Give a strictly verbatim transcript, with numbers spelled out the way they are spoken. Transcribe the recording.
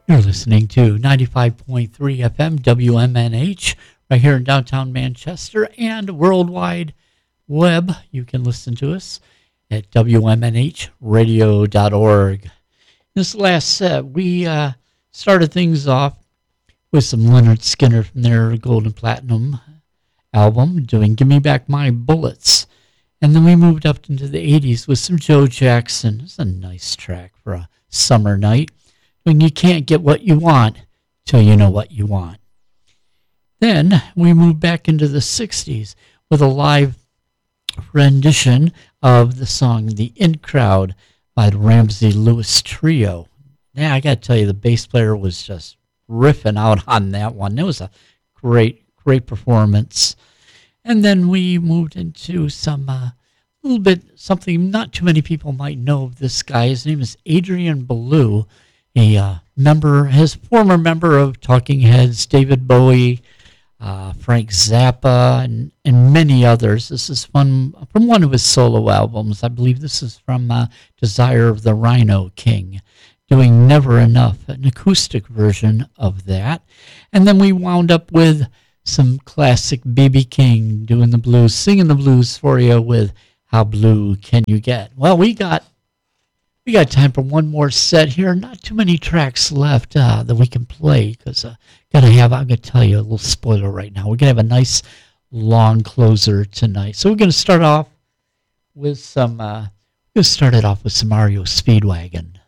You're listening to ninety-five point three F M W M N H right here in downtown Manchester and worldwide web. You can listen to us at W M N H radio dot org. This last set, we uh, started things off with some Leonard Skinner from their Gold and Platinum album doing Give Me Back My Bullets. And then we moved up into the eighties with some Joe Jackson. It's a nice track for a summer night when you can't get what you want till you know what you want. Then we moved back into the sixties with a live rendition of the song The In Crowd by the Ramsey Lewis Trio. Now, I got to tell you, the bass player was just riffing out on that one. It was a great, great performance. And then we moved into some, a uh, little bit, something not too many people might know of this guy. His name is Adrian Belew, a uh, member, his former member of Talking Heads, David Bowie, uh, Frank Zappa, and, and many others. This is from, from one of his solo albums. I believe this is from uh, Desire of the Rhino King, doing Never Enough, an acoustic version of that. And then we wound up with some classic B B King doing the blues, singing the blues for you with How Blue Can You Get? Well, we got we got time for one more set here. Not too many tracks left uh, that we can play because uh, gotta have. I'm gonna tell you a little spoiler right now. We're gonna have a nice long closer tonight. So we're gonna start off with some. Uh, we're gonna start it off with some R E O Speedwagon.